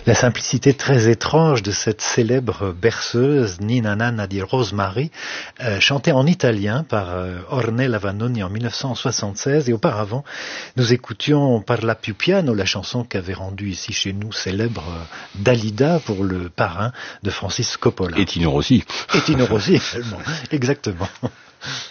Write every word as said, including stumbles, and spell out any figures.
La simplicité très étrange de cette célèbre berceuse Ninna Nanna di Rosemary, euh, chantée en italien par euh, Ornella Vanoni en mille neuf cent soixante-seize, et auparavant nous écoutions Parla più piano, la chanson qu'avait rendue ici chez nous célèbre euh, Dalida pour le parrain de Francis Coppola. Et Tino Rossi. Et Tino Rossi également, exactement.